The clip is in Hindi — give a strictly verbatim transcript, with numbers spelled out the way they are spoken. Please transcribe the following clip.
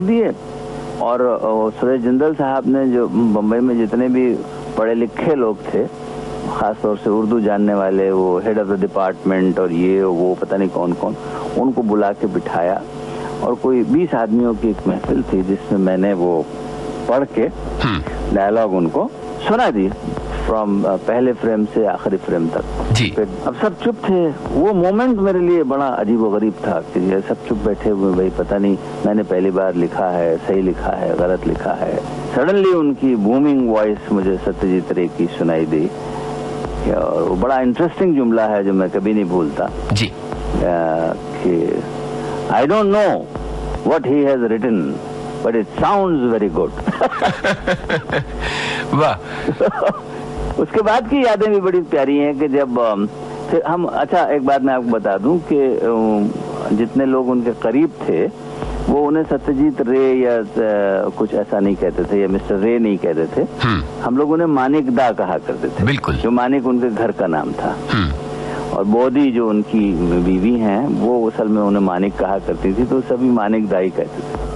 दिए। और सुरेश जिंदल साहब ने, जो बम्बई में जितने भी पढ़े लिखे लोग थे, खासतौर से उर्दू जानने वाले, वो हेड ऑफ द डिपार्टमेंट और ये वो पता नहीं कौन कौन, उनको बुला के बिठाया और कोई बीस आदमियों की एक महफिल थी जिसमें मैंने वो पढ़ के डायलॉग उनको सुना दी, फ्रॉम पहले फ्रेम से आखिरी फ्रेम तक जी। अब सब चुप थे। वो मोमेंट मेरे लिए बड़ा अजीब व गरीब था कि ये सब चुप बैठे हुए, भाई पता नहीं मैंने पहली बार लिखा है, सही लिखा है, गलत लिखा है। सडनली उनकी बूमिंग वॉइस मुझे सत्यजीत रे की सुनाई दी और वो बड़ा इंटरेस्टिंग जुमला है जो मैं कभी नहीं भूलता जी, कि I don't know what he has written but it sounds very good. वाह। उसके बाद की यादें भी बड़ी प्यारी हैं कि जब फिर हम, अच्छा एक बात मैं आपको बता दूं कि जितने लोग उनके करीब थे वो उन्हें सत्यजीत रे या कुछ ऐसा नहीं कहते थे या मिस्टर रे नहीं कहते थे, हम लोग उन्हें मानिक दा कहा करते थे। बिल्कुल। जो मानिक उनके घर का नाम था। और बोधी जो उनकी बीवी हैं वो असल में उन्हें मानिक कहा करती थी, तो सभी मानिक दा ही कहते थे।